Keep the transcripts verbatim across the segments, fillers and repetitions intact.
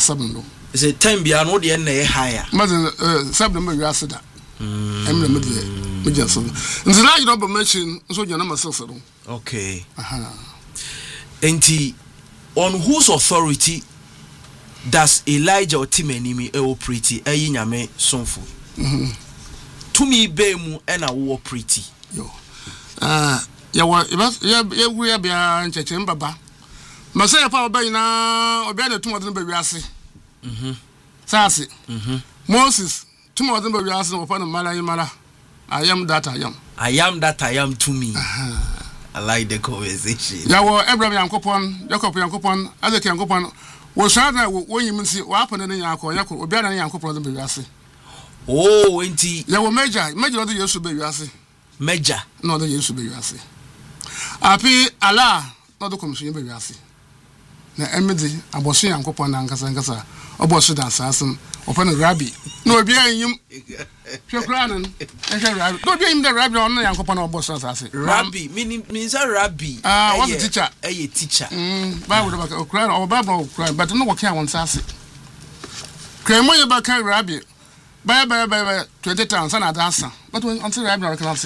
seven no is it ten bia no de na higher imagine uh, seven me wiase da mm em na me de me just nti na you know machine so you na six no okay aha enti on whose authority does Elijah or Timenimi e operate e nyame sonfo mhm to me be mu e na wo operate yo ah ya wa ya ya wu ya bia ncheche mbaba ma say pa oba ina obi na tumo de be wiase mhm sase mhm Moses tumo de be wiase no pa no mala yimala I am that I am I am that I am to me I like the conversation ya wo Abraham yankopon Jacob yankopon Isaac yankopon wo shada wo yim nsi wa apone ne yakọ yakọ obi na yankopon de be wiase oh enti ya wo major major de Yesu be wiase major no de Yesu be wiase api ala no de komso be wiase na emedi aboso yankopon na nkasa nkasa oboso dan sasem open rabbi no obi anyim hwekran ehwe rabbi no obi anyim de rabbi on yankopon oboso sase rabbi meaning means a rabbi ah what's the teacher eh teacher mm bible ba okran o bible okran but no work on sase kremo ye ba kan rabbi bye bye bye twenty thousand na dansa but until rabbi no can say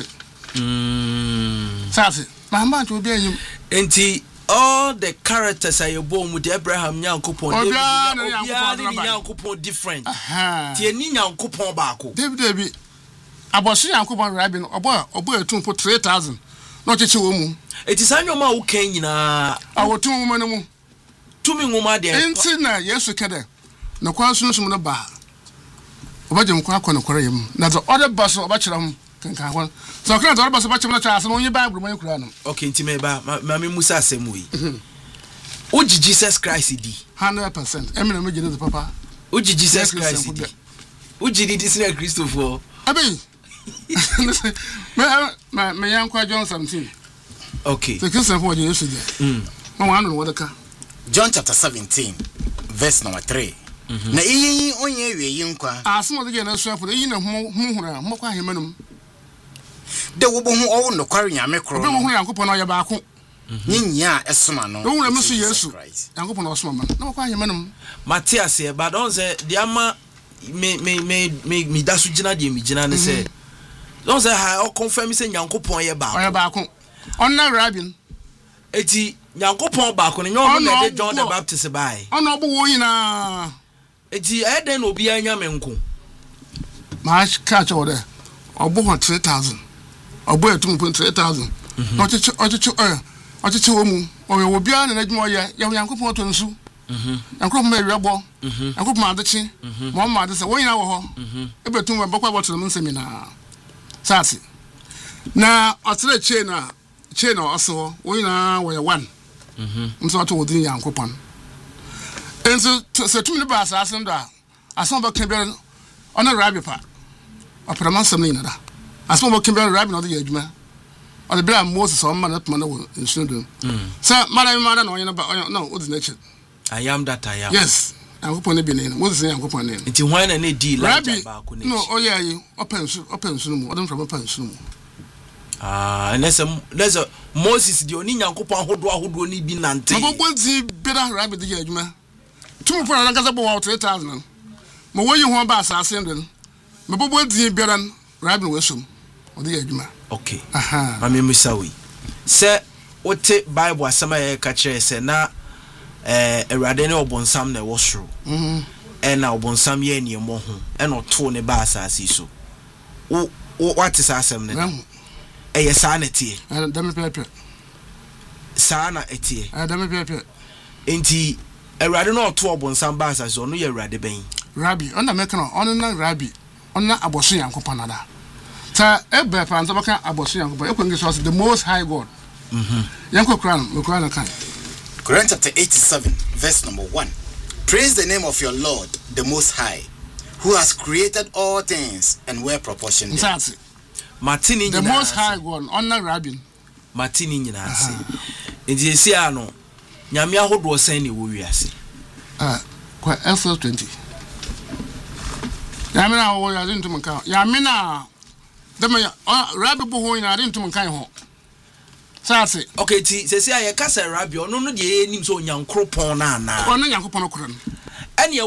mm sase ma ma to obi anyim enti all the characters are born with Abraham Nyankopon David Nyankopon different tie ni Nyankopon baako David David aboso Nyankopon rabbi no obo obo etum for three thousand no cheche wo mu eti sanyo ma wo kan nyina awotum wo mu tumi ngoma de enti na Yesu kede na kwa sunsun no ba obajem kwa akọ no kore yim na the other bus obachira hom kankan ho so kana the other bus obachira na cha no yin bible mo yakura no okay enti me ba ma me musa asem wi oji Jesus Christ di one hundred percent emina me gene the papa oji Jesus Christ di oji di disina Christopher abi me me yankwa John seventeen okay so Christopher wo Yesu di mm mo wan no wodaka John chapter seventeen verse number three na iyi onye ewe yi nkwa asmo de na suafo yi na hu hura mo kwa hemanum de wo bo hu owo no kware nyame kro no hu yankopon oye baako nyinya esoma no wo wura mesu Yesu yankopon osoma man na kwa hemanum Matthias e ba don say de ama me me me me dasu gina de mi gina ne say don say ha o confirm say yankopon ye baako oye baako onna rabin eti yankopon baako ne nyo na de John the Baptist bai ona obo wo yina eti e den obi anya menko ma catch order obo three thousand obo etum point three thousand ochichi ochichi eh ochichi wo mu owe obi ana na dwuma oye ya yankopon to nsu mhm yankopon ma wiabo mhm yankopon ma adechi mo ma ade se wo yina wo ho ebetum we bokwa botoro nsemi na sase na otere che na che na oso wo yina wo ye one mhm nso to wodin yankopon enso se tumi ba asase ndo a aso ba kebe ona rabbi pa operaman samni na da aso ba kebe rabbi no de adwuma o de bra Moses o ma na tuma na wo nsundo mm sa mara mara na onye na no odi na che I am that I am yes yankopon ne bi ne Moses yankopon ne nti hwan na ne di Elijah ba ko ne no oye ayi opensu opensu mu odem from opensu mu ah unless unless Moses di oni yankopon ahodo ahodo ni bi nante mo bonzi bira rabbi de adwuma tumu fo na kasa bo three thousand mo woyi ho ba asase ndo me bobo di biaran rabbi wesum odi adwuma okay aha ma me musawi se wote Bible asama ye ka kire se na eh Awurade ne obonsam na wosoro mhm e na obonsam ye ne mo ho e no to ne ba asase so wo what is asem ne e ye sa na tie eh dame pepe sa na etie eh dame pepe enti Awurade no to obonsam ba asase so no ye Awurade ben rabbi ona meka no ona na rabbi ona aboso yankopon nada ta ebe pa nzo baka aboso yankopon ekwengi so the most high god mhm yanko kran me kran kan Quran chapter eighty-seven verse number one. Praise the name of your Lord the most high who has created all things and were proportioned. That's it. Martini the most high god ona rabbi Martini nyina ase enti esi ano nyame ahodo san ne wo wiase ah kwa Exodus twenty yamina wo ya dintu manka yamina dama rabbi bo ho ina dintu manka ho sase okay ti sesi aye kasa rabbi ono no de enim so nyankropon na na ono nyankopon okoro no ene